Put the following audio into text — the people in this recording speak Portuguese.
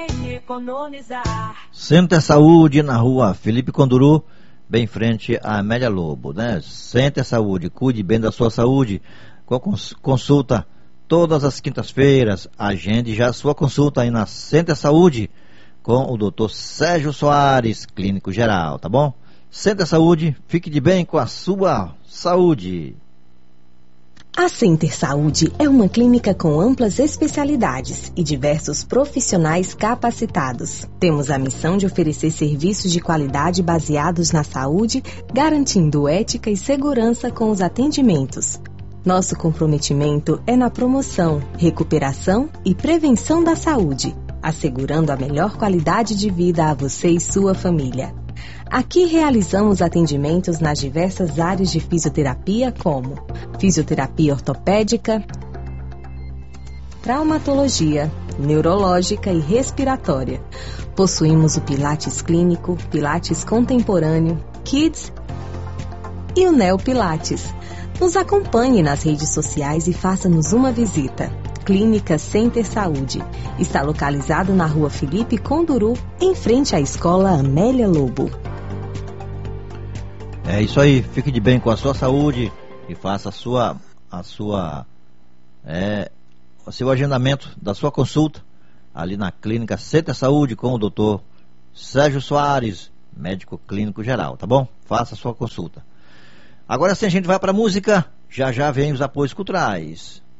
Economizar. Center Saúde na rua Felipe Conduru, bem em frente à Amélia Lobo, né? Center Saúde, cuide bem da sua saúde, com consulta todas as quintas-feiras. Agende já a sua consulta aí na Center Saúde com o Dr. Sérgio Soares, clínico geral, tá bom? Center Saúde, fique de bem com a sua saúde. A Center Saúde é uma clínica com amplas especialidades e diversos profissionais capacitados. Temos a missão de oferecer serviços de qualidade baseados na saúde, garantindo ética e segurança com os atendimentos. Nosso comprometimento é na promoção, recuperação e prevenção da saúde, assegurando a melhor qualidade de vida a você e sua família. Aqui realizamos atendimentos nas diversas áreas de fisioterapia como fisioterapia ortopédica, traumatologia, neurológica e respiratória. Possuímos o Pilates Clínico, Pilates Contemporâneo, Kids e o Neo Pilates. Nos acompanhe nas redes sociais e faça-nos uma visita. Clínica Center Saúde. Está localizado na rua Felipe Conduru, em frente à Escola Amélia Lobo. É isso aí, fique de bem com a sua saúde e faça o seu agendamento da sua consulta ali na Clínica Center Saúde com o Dr. Sérgio Soares, médico clínico geral, tá bom? Faça a sua consulta. Agora sim a gente vai para a música, já vem os apoios culturais.